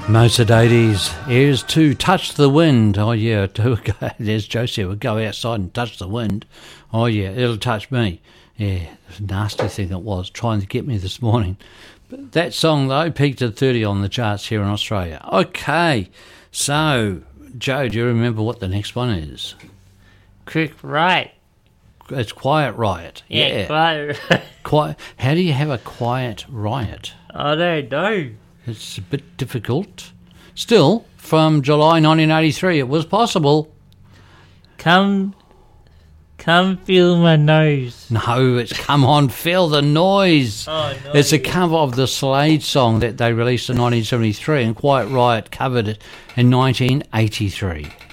Mercedes, here's to Touch the Wind. Oh yeah, there's Josie, we'll go outside and touch the wind. Oh yeah, it'll touch me. Yeah, a nasty thing it was, trying to get me this morning. But that song though peaked at 30 on the charts here in Australia. Okay, so Joe, do you remember what the next one is? Quick Riot. It's Quiet Riot. Yeah. Quiet Riot. Quiet. How do you have a quiet riot? I don't know. It's a bit difficult. Still, from July 1983, it was possible. Come feel my nose. No, it's Come On, Feel the Noise. Oh, no. It's a cover of the Slade song that they released in 1973, and Quiet Riot covered it in 1983.